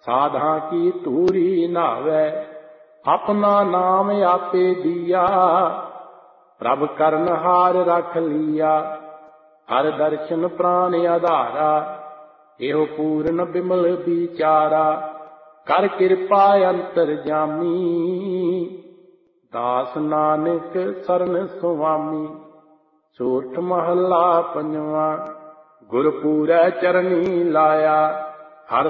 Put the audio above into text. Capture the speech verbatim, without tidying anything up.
ਸਾਧਾਂ ਕੀ ਧੂਰੀ ਨਾਵੈ, ਆਪਣਾ ਨਾਮ ਆਪੇ ਦੀਆ। ਪ੍ਰਭ ਕਰਨ ਹਾਰ ਰਖ ਲੀਆ, ਹਰ ਦਰਸ਼ਨ ਪ੍ਰਾਨ ਆਧਾਰਾ। ਇਹੋ ਪੂਰਨ ਬਿਮਲ ਵਿਚਾਰਾ, ਕਰ ਕਿਰਪਾ ਅੰਤਰ ਜਾਮੀ। ਦਾਸ ਨਾਨਕ ਸਰਨ ਸੁਆਮੀ। ਸੋਰਠ ਮਹੱਲਾ ਪੰਜਵਾਂ। ਗੁਰਪੂਰੈ ਚਰਨੀ ਲਾਇਆ,